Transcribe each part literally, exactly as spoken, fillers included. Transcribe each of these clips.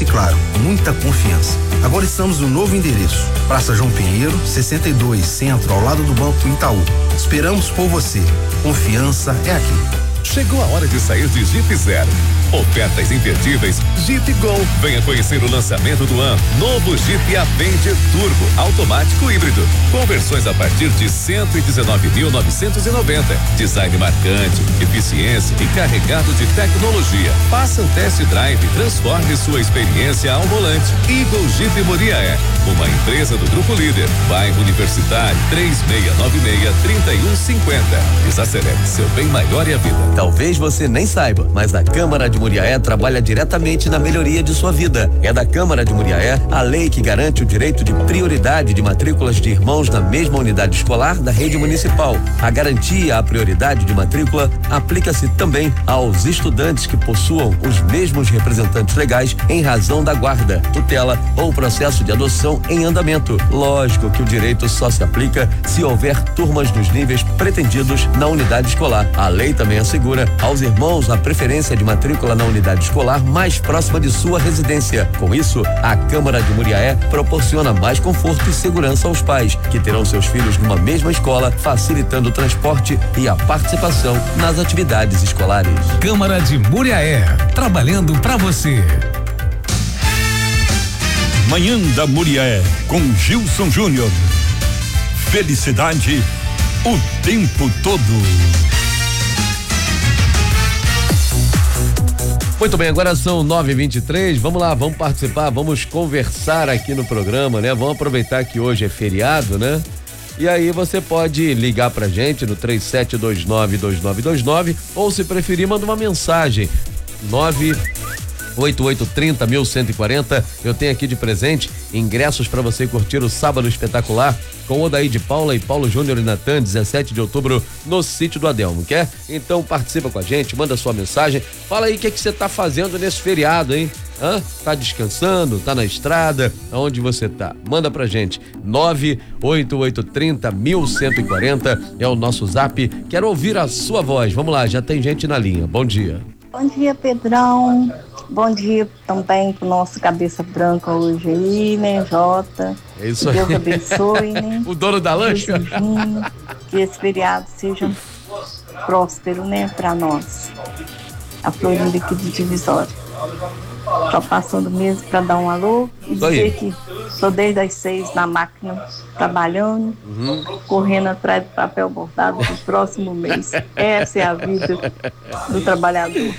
claro, muita confiança. Agora estamos no novo endereço, Praça João Pinheiro, sessenta e dois, Centro, ao lado do Banco Itaú. Esperamos por você. Confiança é aqui. Chegou a hora de sair de Jeep Zero. Ofertas imperdíveis Jeep Gol. Venha conhecer o lançamento do ano. Novo Jeep Avenger Turbo automático híbrido, com versões a partir de cento e dezenove mil novecentos e noventa. Design marcante, eficiência e carregado de tecnologia. Faça um test drive e transforme sua experiência ao volante. Eagle Jeep Muriaé, uma empresa do Grupo Líder. Bairro Universitário, três seis nove seis, três um cinco zero. Desacelere seu bem maior e a vida. Talvez você nem saiba, mas a Câmara de Muriaé trabalha diretamente na melhoria de sua vida. É da Câmara de Muriaé a lei que garante o direito de prioridade de matrículas de irmãos na mesma unidade escolar da rede municipal. A garantia à prioridade de matrícula aplica-se também aos estudantes que possuam os mesmos representantes legais em razão da guarda, tutela ou processo de adoção em andamento. Lógico que o direito só se aplica se houver turmas nos níveis pretendidos na unidade escolar. A lei também assegura aos irmãos a preferência de matrícula na unidade escolar mais próxima de sua residência. Com isso, a Câmara de Muriaé proporciona mais conforto e segurança aos pais, que terão seus filhos numa mesma escola, facilitando o transporte e a participação nas atividades escolares. Câmara de Muriaé, trabalhando para você. Manhã da Muriaé, com Gilson Júnior. Felicidade o tempo todo. Muito bem, agora são nove e vinte e três, vamos lá, vamos participar, vamos conversar aqui no programa, né? Vamos aproveitar que hoje é feriado, né? E aí você pode ligar pra gente no três sete dois nove, dois nove dois nove ou, se preferir, manda uma mensagem nove oito oito três zero um um quatro zero. Eu tenho aqui de presente ingressos para você curtir o Sábado Espetacular com Odaí de Paula e Paulo Júnior e Natan, dezessete de outubro, no Sítio do Adelmo, quer? Então participa com a gente, manda sua mensagem, fala aí o que é que você tá fazendo nesse feriado, hein? Hã? Tá descansando? Tá na estrada? Aonde você tá? Manda pra gente. nove oito oito três zero um um quatro zero é o nosso zap. Quero ouvir a sua voz. Vamos lá, já tem gente na linha. Bom dia. Bom dia, Pedrão. Bom dia também pro nosso cabeça branca hoje aí, né, Jota? É isso que aí. Deus abençoe, né? O dono da lancha? Que esse feriado seja próspero, né, pra nós. A Florinda aqui de Divisória. Tô passando mesmo pra dar um alô e Isso dizer aí. que sou desde as seis na máquina, trabalhando, Uhum. correndo atrás do papel bordado pro próximo mês. Essa é a vida do trabalhador.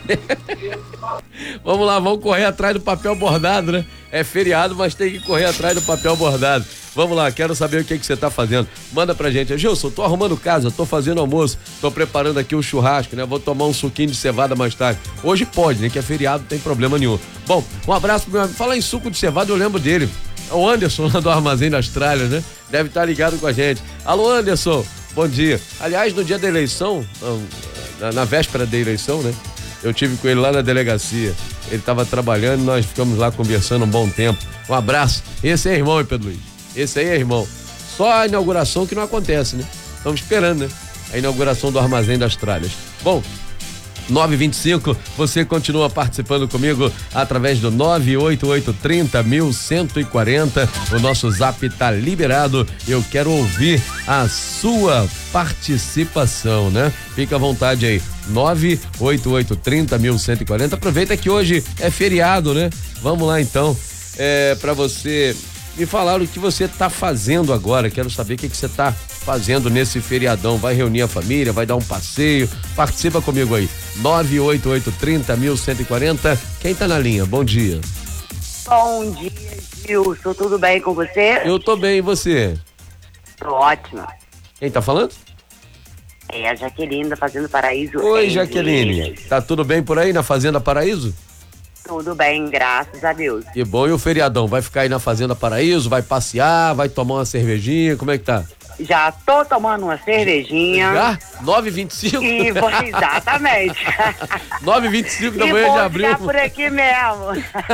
Vamos lá, vamos correr atrás do papel bordado, né? É feriado, mas tem que correr atrás do papel bordado. Vamos lá, quero saber o que que você tá fazendo. Manda pra gente. Gilson, tô arrumando casa, tô fazendo almoço, tô preparando aqui o churrasco, né? Vou tomar um suquinho de cevada mais tarde. Hoje pode, né? Que é feriado, não tem problema nenhum. Bom, um abraço pro meu amigo. Fala em suco de cevada, eu lembro dele. É o Anderson, lá do Armazém da Austrália, né? Deve estar ligado com a gente. Alô, Anderson, bom dia. Aliás, no dia da eleição, na, na véspera da eleição, né? Eu tive com ele lá na delegacia. Ele estava trabalhando e nós ficamos lá conversando um bom tempo. Um abraço. Esse é irmão, hein, Pedro Luiz? Esse aí é irmão. Só a inauguração que não acontece, né? Estamos esperando, né? A inauguração do Armazém das Tralhas. Bom, nove e vinte e cinco, você continua participando comigo através do nove oito oito três zero um um quatro zero. O nosso zap tá liberado. Eu quero ouvir a sua participação, né? Fica à vontade aí. nove oito oito três zero um um quatro zero. Aproveita que hoje é feriado, né? Vamos lá então. É, para você me falar o que você tá fazendo agora. Quero saber o que que você tá fazendo nesse feriadão. Vai reunir a família, vai dar um passeio? Participa comigo aí. nove oito oito três zero um um quatro zero. Quem tá na linha? Bom dia. Bom dia, Gilson. Tudo bem com você? Eu tô bem, e você? Tô ótima. Quem tá falando? É a Jaqueline da Fazenda Paraíso. Oi, em Jaqueline. Vinhas. Tá tudo bem por aí na Fazenda Paraíso? Tudo bem, graças a Deus. Que bom. E o feriadão? Vai ficar aí na Fazenda Paraíso? Vai passear? Vai tomar uma cervejinha? Como é que tá? Já tô tomando uma cervejinha. Já? nove e vinte e cinco? E vou, exatamente. nove e vinte e cinco da E manhã vou de abril. ficar por aqui mesmo.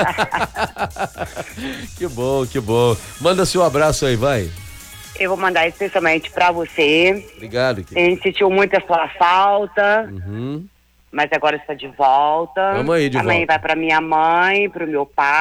Que bom, que bom. Manda seu abraço aí, vai. Eu vou mandar especialmente pra você. Obrigado. A gente sentiu muito a sua falta, Uhum. mas agora está de volta. Vamos aí de Também volta. vai pra minha mãe, pro meu pai.